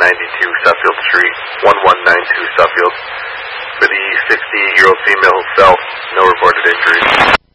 Suffield Street, 1192 Suffield. For the 60-year-old female who fell, no reported injuries.